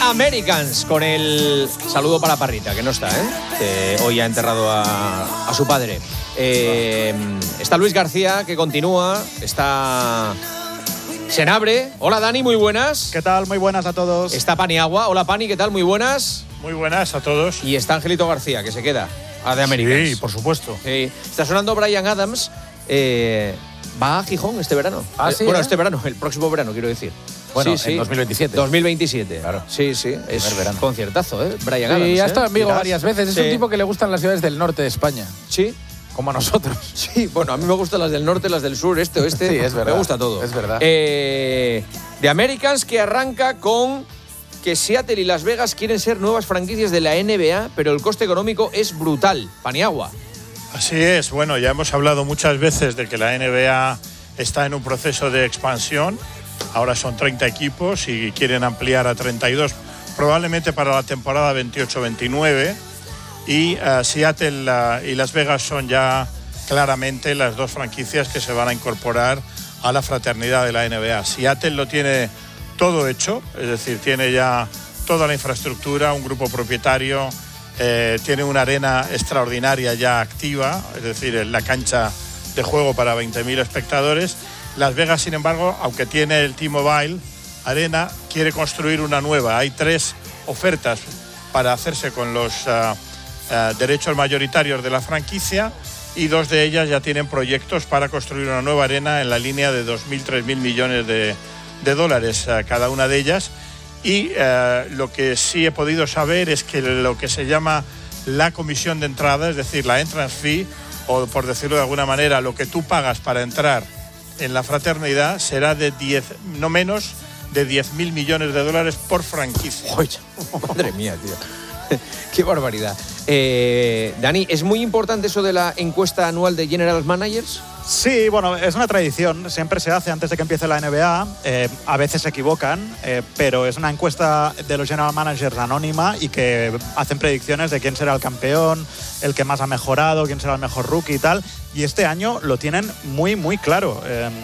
Americans, con el saludo para Parrita, que no está, que hoy ha enterrado a su padre. Está Luis García, que continúa. Está Senabre. Hola, Dani, muy buenas. ¿Qué tal? Muy buenas a todos. Está Paniagua. Hola, Pani, ¿qué tal? Muy buenas. Muy buenas a todos. Y está Angelito García, que se queda de Americans. Sí, por supuesto. Sí. Está sonando Bryan Adams. Va a Gijón este verano. ¿Sí? Bueno, este verano, el próximo verano, quiero decir. Bueno, sí, en 2027. 2027. Claro. Sí, es verano. Conciertazo, Bryan Adams. Sí, ha estado en Vigo varias veces. Sí. Es un tipo que le gustan las ciudades del norte de España. Sí. Como a nosotros. Sí, bueno, a mí me gustan las del norte, las del sur, este, oeste. Sí, es verdad. Me gusta todo. Es verdad. The Americans, que arranca con que Seattle y Las Vegas quieren ser nuevas franquicias de la NBA, pero el coste económico es brutal. Paniagua. Así es. Bueno, ya hemos hablado muchas veces de que la NBA está en un proceso de expansión. Ahora son 30 equipos y quieren ampliar a 32, probablemente para la temporada 28-29. Y Seattle y Las Vegas son ya claramente las dos franquicias que se van a incorporar a la fraternidad de la NBA. Seattle lo tiene todo hecho, es decir, tiene ya toda la infraestructura, un grupo propietario, tiene una arena extraordinaria ya activa, es decir, la cancha de juego para 20.000 espectadores. Las Vegas, sin embargo, aunque tiene el T-Mobile Arena, quiere construir una nueva. Hay 3 ofertas para hacerse con los derechos mayoritarios de la franquicia y 2 de ellas ya tienen proyectos para construir una nueva arena en la línea de 2.000, 3.000 millones de dólares cada una de ellas. Y lo que sí he podido saber es que lo que se llama la comisión de entrada, es decir, la entrance fee, o por decirlo de alguna manera, lo que tú pagas para entrar en la fraternidad, será de no menos de 10.000 millones de dólares por franquicia. Oye, madre mía, tío. Qué barbaridad. Dani, ¿es muy importante eso de la encuesta anual de General Managers? Sí, bueno, es una tradición, siempre se hace antes de que empiece la NBA, a veces se equivocan, pero es una encuesta de los general managers anónima y que hacen predicciones de quién será el campeón, el que más ha mejorado, quién será el mejor rookie y tal, y este año lo tienen muy, muy claro.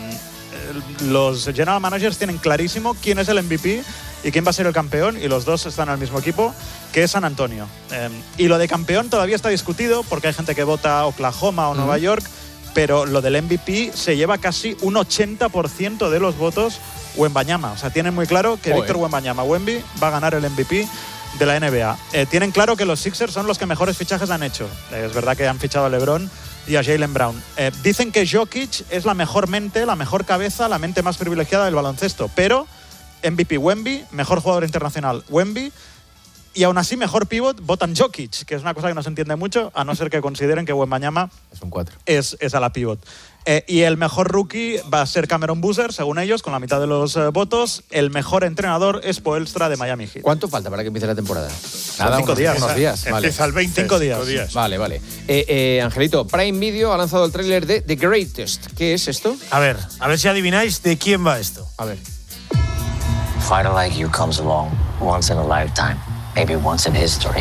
Los general managers tienen clarísimo quién es el MVP y quién va a ser el campeón, y los dos están en el mismo equipo, que es San Antonio. Y lo de campeón todavía está discutido porque hay gente que vota Oklahoma o Nueva York, pero lo del MVP se lleva casi un 80% de los votos Wembanyama. O sea, tienen muy claro que Víctor Wembanyama, Wemby, va a ganar el MVP de la NBA. Tienen claro que los Sixers son los que mejores fichajes han hecho. Es verdad que han fichado a LeBron y a Jaylen Brown. Dicen que Jokic es la mejor mente, la mejor cabeza, la mente más privilegiada del baloncesto, pero MVP Wemby, mejor jugador internacional Wemby, y aún así mejor pivot votan Jokic, que es una cosa que no se entiende mucho, a no ser que consideren que Wembanyama es un 4. Es a la pivot. Y el mejor rookie va a ser Cameron Boozer, según ellos, con la mitad de los votos. El mejor entrenador es Spoelstra de Miami Heat. ¿Cuánto falta para que empiece la temporada? Nada, 5 días. Unos días. Empieza el 20. 5 días. Vale. Angelito, Prime Video ha lanzado el tráiler de The Greatest. ¿Qué es esto? A ver si adivináis de quién va esto. A ver. A fighter like you comes along once in a lifetime, maybe once in history.